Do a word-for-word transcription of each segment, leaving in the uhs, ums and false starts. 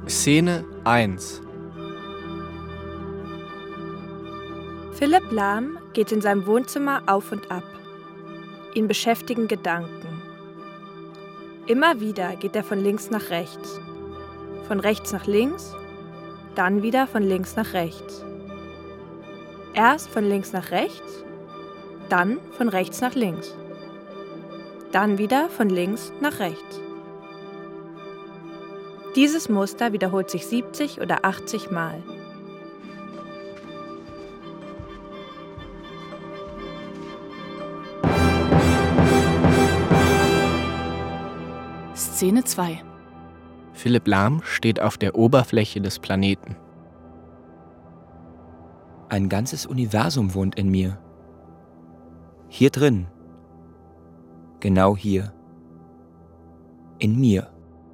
Szene eins. Philipp Lahm geht in seinem Wohnzimmer auf und ab. Ihn beschäftigen Gedanken. Immer wieder geht er von links nach rechts. Von rechts nach links, dann wieder von links nach rechts. Erst von links nach rechts, dann von rechts nach links. Dann wieder von links nach rechts. Dieses Muster wiederholt sich siebzig oder achtzig Mal. Szene zwei. Philipp Lahm steht auf der Oberfläche des Planeten. Ein ganzes Universum wohnt in mir. Hier drin. Genau hier. In mir.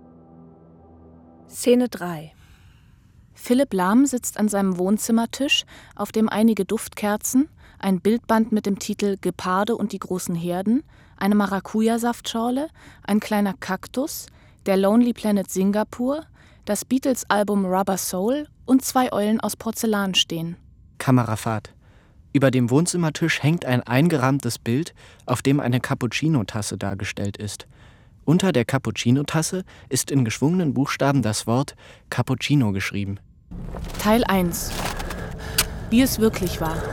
Szene drei. Philipp Lahm sitzt an seinem Wohnzimmertisch, auf dem einige Duftkerzen, ein Bildband mit dem Titel Geparde und die großen Herden, eine Maracuja-Saftschorle, ein kleiner Kaktus, der Lonely Planet Singapur, das Beatles-Album Rubber Soul und zwei Eulen aus Porzellan stehen. Kamerafahrt. Über dem Wohnzimmertisch hängt ein eingerahmtes Bild, auf dem eine Cappuccino-Tasse dargestellt ist. Unter der Cappuccino-Tasse ist in geschwungenen Buchstaben das Wort Cappuccino geschrieben. Teil eins. Wie es wirklich war.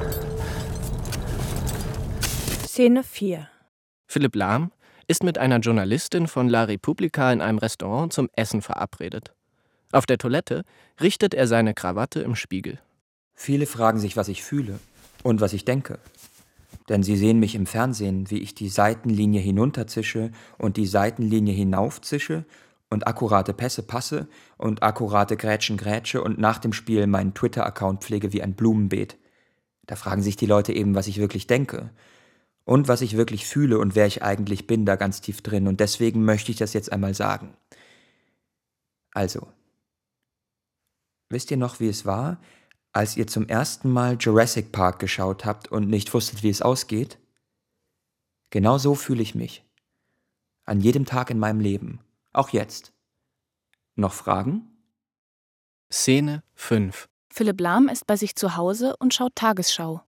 Szene vier. Philipp Lahm ist mit einer Journalistin von La Repubblica in einem Restaurant zum Essen verabredet. Auf der Toilette richtet er seine Krawatte im Spiegel. Viele fragen sich, was ich fühle und was ich denke. Denn sie sehen mich im Fernsehen, wie ich die Seitenlinie hinunterzische und die Seitenlinie hinaufzische und akkurate Pässe passe und akkurate Grätschen grätsche und nach dem Spiel meinen Twitter-Account pflege wie ein Blumenbeet. Da fragen sich die Leute eben, was ich wirklich denke. Und was ich wirklich fühle und wer ich eigentlich bin, da ganz tief drin. Und deswegen möchte ich das jetzt einmal sagen. Also, wisst ihr noch, wie es war, als ihr zum ersten Mal Jurassic Park geschaut habt und nicht wusstet, wie es ausgeht? Genau so fühle ich mich. An jedem Tag in meinem Leben. Auch jetzt. Noch Fragen? Szene fünf. Philipp Lahm ist bei sich zu Hause und schaut Tagesschau.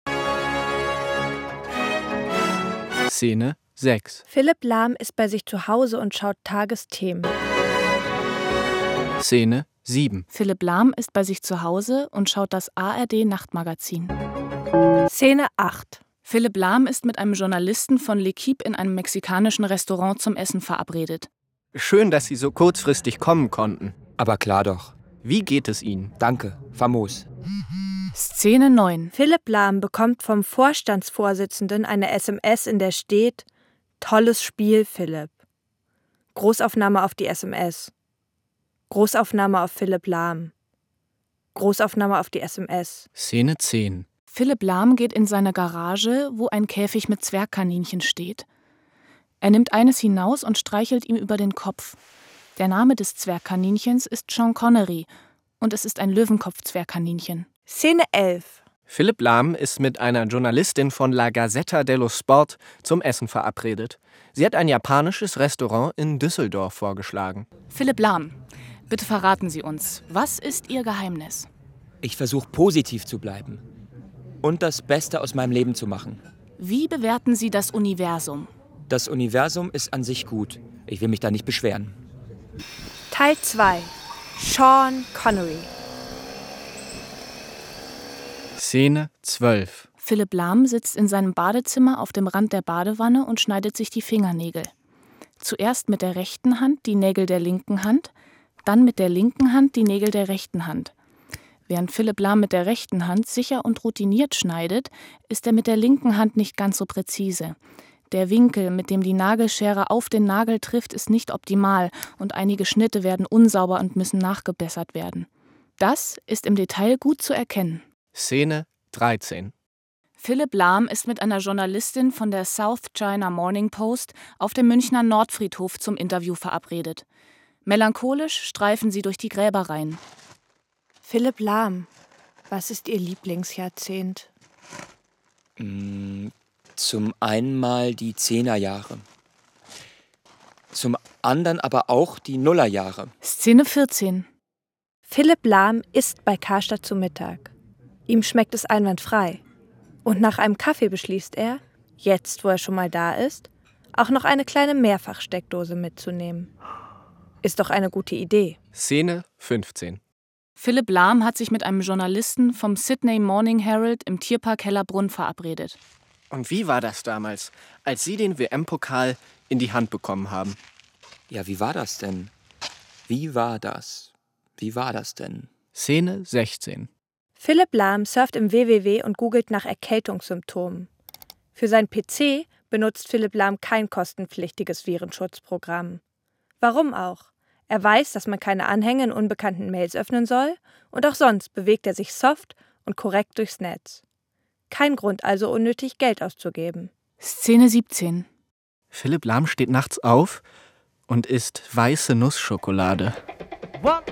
Szene sechs. Philipp Lahm ist bei sich zu Hause und schaut Tagesthemen. Szene sieben. Philipp Lahm ist bei sich zu Hause und schaut das A R D-Nachtmagazin. Szene acht. Philipp Lahm ist mit einem Journalisten von L'Equipe in einem mexikanischen Restaurant zum Essen verabredet. Schön, dass Sie so kurzfristig kommen konnten. Aber klar doch. Wie geht es Ihnen? Danke, famos. Szene neun. Philipp Lahm bekommt vom Vorstandsvorsitzenden eine S M S, in der steht: Tolles Spiel, Philipp. Großaufnahme auf die S M S. Großaufnahme auf Philipp Lahm. Großaufnahme auf die S M S. Szene zehn. Philipp Lahm geht in seine Garage, wo ein Käfig mit Zwergkaninchen steht. Er nimmt eines hinaus und streichelt ihm über den Kopf. Der Name des Zwergkaninchens ist Sean Connery und es ist ein Löwenkopf-Zwergkaninchen. Szene elf. Philipp Lahm ist mit einer Journalistin von La Gazzetta dello Sport zum Essen verabredet. Sie hat ein japanisches Restaurant in Düsseldorf vorgeschlagen. Philipp Lahm, bitte verraten Sie uns, was ist Ihr Geheimnis? Ich versuche positiv zu bleiben und das Beste aus meinem Leben zu machen. Wie bewerten Sie das Universum? Das Universum ist an sich gut. Ich will mich da nicht beschweren. Teil zwei. Sean Connery. Szene zwölf. Philipp Lahm sitzt in seinem Badezimmer auf dem Rand der Badewanne und schneidet sich die Fingernägel. Zuerst mit der rechten Hand die Nägel der linken Hand, dann mit der linken Hand die Nägel der rechten Hand. Während Philipp Lahm mit der rechten Hand sicher und routiniert schneidet, ist er mit der linken Hand nicht ganz so präzise. Der Winkel, mit dem die Nagelschere auf den Nagel trifft, ist nicht optimal und einige Schnitte werden unsauber und müssen nachgebessert werden. Das ist im Detail gut zu erkennen. Szene dreizehn. Philipp Lahm ist mit einer Journalistin von der South China Morning Post auf dem Münchner Nordfriedhof zum Interview verabredet. Melancholisch streifen sie durch die Gräberreihen. Philipp Lahm, was ist Ihr Lieblingsjahrzehnt? Mm, zum einen mal die Zehnerjahre. Zum anderen aber auch die Nullerjahre. Szene vierzehn. Philipp Lahm isst bei Karstadt zu Mittag. Ihm schmeckt es einwandfrei. Und nach einem Kaffee beschließt er, jetzt wo er schon mal da ist, auch noch eine kleine Mehrfachsteckdose mitzunehmen. Ist doch eine gute Idee. Szene fünfzehn. Philipp Lahm hat sich mit einem Journalisten vom Sydney Morning Herald im Tierpark Hellerbrunn verabredet. Und wie war das damals, als Sie den W M-Pokal in die Hand bekommen haben? Ja, wie war das denn? Wie war das? Wie war das denn? Szene sechzehn. Philipp Lahm surft im W W W und googelt nach Erkältungssymptomen. Für sein P C benutzt Philipp Lahm kein kostenpflichtiges Virenschutzprogramm. Warum auch? Er weiß, dass man keine Anhänge in unbekannten Mails öffnen soll und auch sonst bewegt er sich soft und korrekt durchs Netz. Kein Grund also, unnötig Geld auszugeben. Szene siebzehn. Philipp Lahm steht nachts auf und isst weiße Nussschokolade.